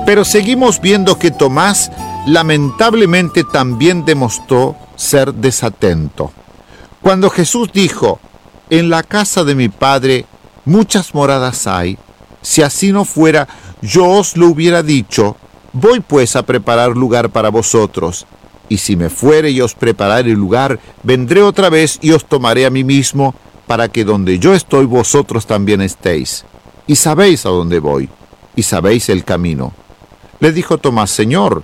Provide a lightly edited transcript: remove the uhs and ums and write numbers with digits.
Pero seguimos viendo que Tomás lamentablemente también demostró ser desatento. Cuando Jesús dijo: en la casa de mi Padre muchas moradas hay, si así no fuera, yo os lo hubiera dicho. Voy pues a preparar lugar para vosotros, y si me fuere y os preparare lugar, vendré otra vez y os tomaré a mí mismo, para que donde yo estoy vosotros también estéis. Y sabéis a dónde voy, y sabéis el camino. Le dijo Tomás: Señor,